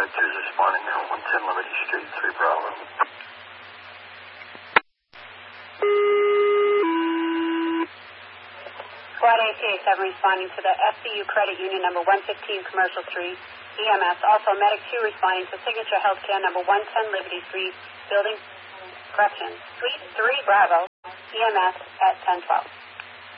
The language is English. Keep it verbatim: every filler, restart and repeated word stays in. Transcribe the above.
five two is responding now, one ten Liberty Street, three Bravo. Squad A C A seven responding to the S C U Credit Union number one fifteen Commercial Street, E M S. Also, Medic two responding to Signature Healthcare number one ten Liberty Street, Building Correction, Suite three Bravo, E M S at ten twelve.